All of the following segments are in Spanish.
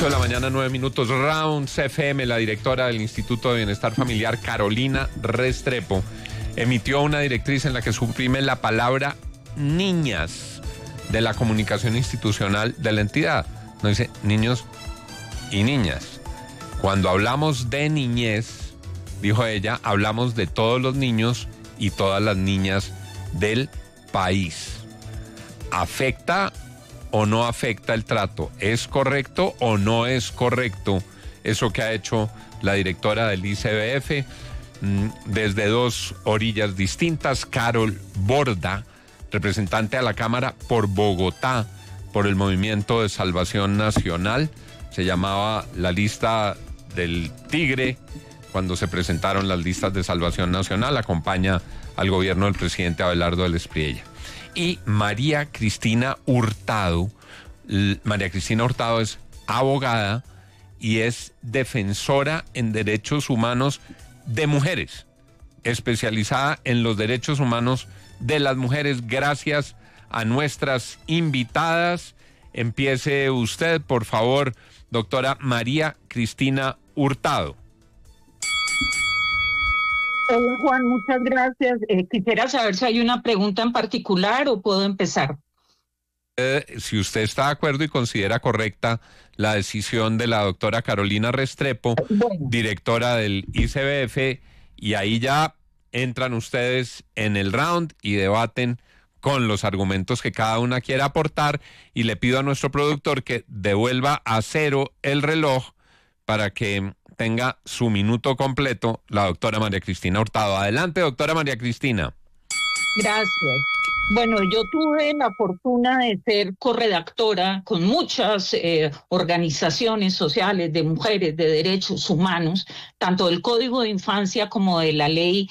8 de la mañana, 9 minutos. Rounds FM, la directora del Instituto de Bienestar Familiar, Carolina Restrepo, emitió una directriz en la que suprime la palabra niñas de la comunicación institucional de la entidad. No dice niños y niñas. Cuando hablamos de niñez, dijo ella, hablamos de todos los niños y todas las niñas del país. ¿Afecta o no afecta el trato? ¿Es correcto o no es correcto eso que ha hecho la directora del ICBF? Desde dos orillas distintas, Carol Borda, representante a la Cámara por Bogotá, por el Movimiento de Salvación Nacional, se llamaba la lista del Tigre, cuando se presentaron las listas de Salvación Nacional, acompaña al gobierno del presidente Abelardo del Espriella. Y María Cristina Hurtado. María Cristina Hurtado es abogada y es defensora en derechos humanos de mujeres, especializada en los derechos humanos de las mujeres. Gracias a nuestras invitadas. Empiece usted, por favor, doctora María Cristina Hurtado. Hola Juan, muchas gracias. Quisiera saber si hay una pregunta en particular o puedo empezar. Si usted está de acuerdo y considera correcta la decisión de la doctora Carolina Restrepo, directora del ICBF, y ahí ya entran ustedes en el round y debaten con los argumentos que cada una quiera aportar, y le pido a nuestro productor que devuelva a cero el reloj para que tenga su minuto completo la doctora María Cristina Hurtado. Adelante, doctora María Cristina. Gracias. Bueno, yo tuve la fortuna de ser corredactora con muchas organizaciones sociales de mujeres, de derechos humanos, tanto del Código de Infancia como de la Ley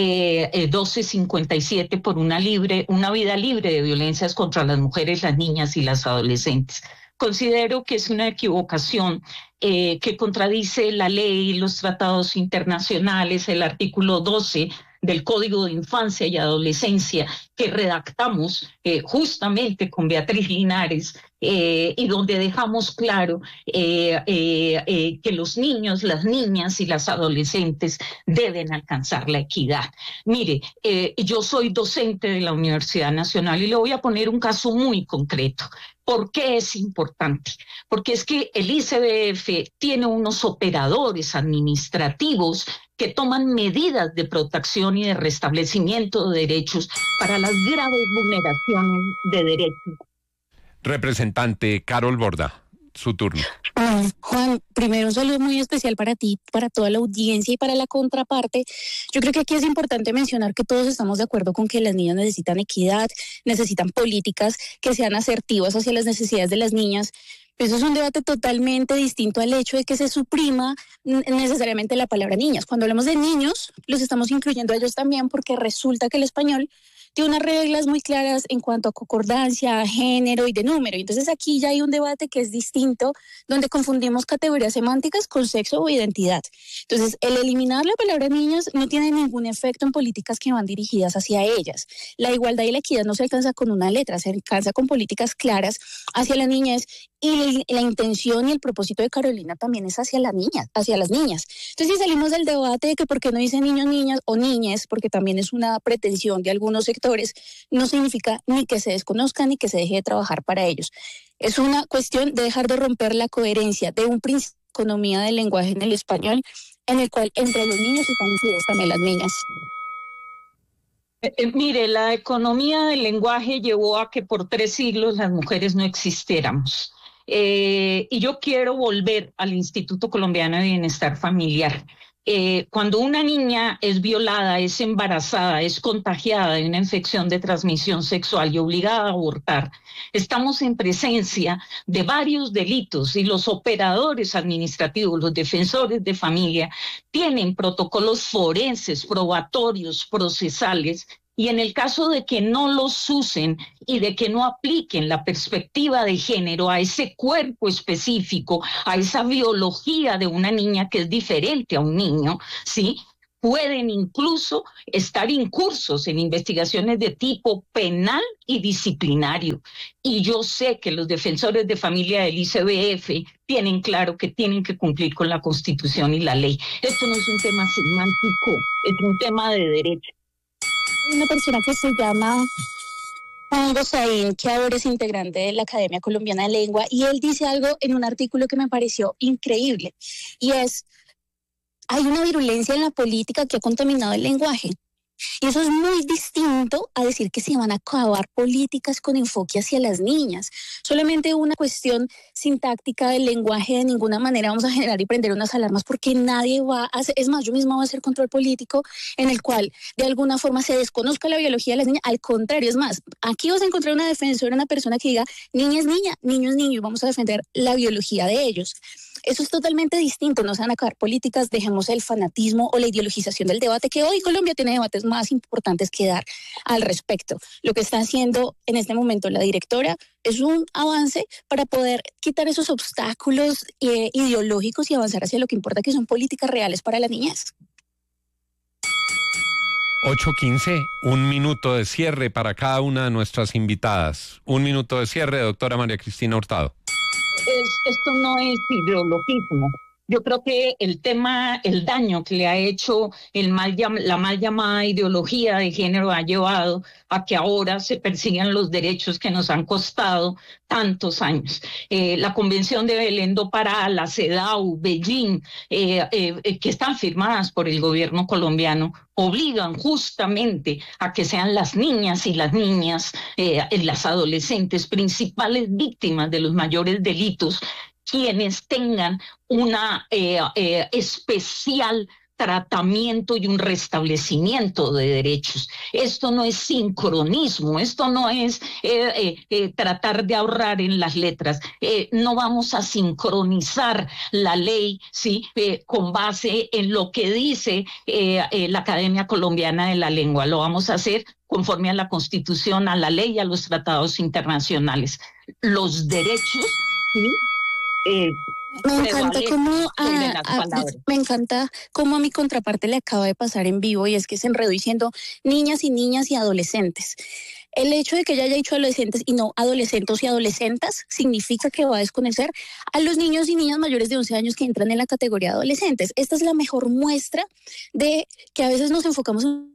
1257 por una vida libre de violencias contra las mujeres, las niñas y las adolescentes. Considero que es una equivocación que contradice la ley, los tratados internacionales, el artículo 12 del Código de Infancia y Adolescencia que redactamos justamente con Beatriz Linares y donde dejamos claro que los niños, las niñas y las adolescentes deben alcanzar la equidad. Mire, yo soy docente de la Universidad Nacional y le voy a poner un caso muy concreto. ¿Por qué es importante? Porque es que el ICBF tiene unos operadores administrativos que toman medidas de protección y de restablecimiento de derechos para las graves vulneraciones de derechos. Representante Carol Borda, su turno. Juan, primero un saludo muy especial para ti, para toda la audiencia y para la contraparte. Yo creo que aquí es importante mencionar que todos estamos de acuerdo con que las niñas necesitan equidad, necesitan políticas que sean asertivas hacia las necesidades de las niñas. Eso es un debate totalmente distinto al hecho de que se suprima necesariamente la palabra niñas. Cuando hablamos de niños, los estamos incluyendo a ellos también porque resulta que el español tiene unas reglas muy claras en cuanto a concordancia, género y de número. Y entonces aquí ya hay un debate que es distinto, donde confundimos categorías semánticas con sexo o identidad. Entonces, el eliminar la palabra niñas no tiene ningún efecto en políticas que van dirigidas hacia ellas. La igualdad y la equidad no se alcanza con una letra, se alcanza con políticas claras hacia la niñez. Y la intención y el propósito de Carolina también es hacia las niñas, hacia las niñas. Entonces, si salimos del debate de que por qué no dicen niños, niñas o niñes, porque también es una pretensión de algunos sectores, no significa ni que se desconozcan ni que se deje de trabajar para ellos. Es una cuestión de dejar de romper la coherencia de un principio de economía del lenguaje en el español, en el cual entre los niños están incluidas también las niñas. Mire, la economía del lenguaje llevó a que por 3 siglos las mujeres no existiéramos. Y yo quiero volver al Instituto Colombiano de Bienestar Familiar. Cuando una niña es violada, es embarazada, es contagiada de una infección de transmisión sexual y obligada a abortar, estamos en presencia de varios delitos y los operadores administrativos, los defensores de familia, tienen protocolos forenses, probatorios, procesales. Y en el caso de que no los usen y de que no apliquen la perspectiva de género a ese cuerpo específico, a esa biología de una niña que es diferente a un niño, ¿sí? pueden incluso estar incursos en investigaciones de tipo penal y disciplinario. Y yo sé que los defensores de familia del ICBF tienen claro que tienen que cumplir con la Constitución y la ley. Esto no es un tema semántico, es un tema de derecho. Hay una persona que se llama Juan Gosaín, que ahora es integrante de la Academia Colombiana de Lengua, y él dice algo en un artículo que me pareció increíble, y es: hay una virulencia en la política que ha contaminado el lenguaje. Y eso es muy distinto a decir que se van a acabar políticas con enfoque hacia las niñas. Solamente una cuestión sintáctica del lenguaje, de ninguna manera vamos a generar y prender unas alarmas, porque nadie va a hacer, es más, yo misma voy a hacer control político en el cual de alguna forma se desconozca la biología de las niñas. Al contrario, es más, aquí vas a encontrar una defensora, una persona que diga niña es niña, niño es niño, y vamos a defender la biología de ellos. Eso es totalmente distinto, no se van a acabar políticas, dejemos el fanatismo o la ideologización del debate, que hoy Colombia tiene debates más importantes que dar al respecto. Lo que está haciendo en este momento la directora es un avance para poder quitar esos obstáculos ideológicos y avanzar hacia lo que importa, que son políticas reales para las niñas. 8:15, un minuto de cierre para cada una de nuestras invitadas. Un minuto de cierre, doctora María Cristina Hurtado. Esto no es ideologismo. Yo creo que el tema, el daño que le ha hecho la mal llamada ideología de género ha llevado a que ahora se persigan los derechos que nos han costado tantos años. La Convención de Belén do Pará, la CEDAW, Beijing, que están firmadas por el gobierno colombiano, obligan justamente a que sean las niñas y las niñas, las adolescentes, principales víctimas de los mayores delitos, quienes tengan una especial tratamiento y un restablecimiento de derechos. Esto no es sincronismo, esto no es tratar de ahorrar en las letras. No vamos a sincronizar la ley, ¿sí? Con base en lo que dice la Academia Colombiana de la Lengua. Lo vamos a hacer conforme a la Constitución, a la ley y a los tratados internacionales. Los derechos, ¿sí? Me encanta cómo a mi contraparte le acaba de pasar en vivo, y es que se enredó diciendo niñas y adolescentes. El hecho de que ella haya dicho adolescentes y no adolescentes y adolescentas significa que va a desconocer a los niños y niñas mayores de 11 años que entran en la categoría de adolescentes. Esta es la mejor muestra de que a veces nos enfocamos en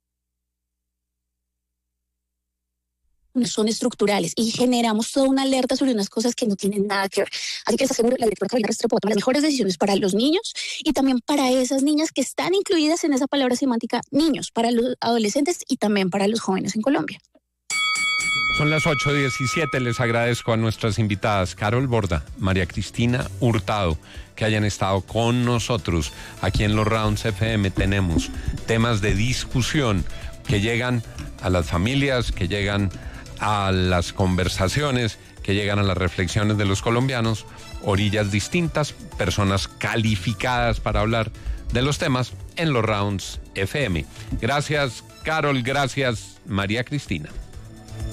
son estructurales y generamos toda una alerta sobre unas cosas que no tienen nada que ver. Así que está seguro la directora Carolina Restrepo toma las mejores decisiones para los niños y también para esas niñas que están incluidas en esa palabra semántica niños, para los adolescentes y también para los jóvenes en Colombia. Son las 8:17, les agradezco a nuestras invitadas Carol Borda, María Cristina Hurtado, que hayan estado con nosotros. Aquí en los Rounds FM tenemos temas de discusión que llegan a las familias, que llegan a las conversaciones, que llegan a las reflexiones de los colombianos, orillas distintas, personas calificadas para hablar de los temas en los Rounds FM. Gracias, Carol, gracias, María Cristina.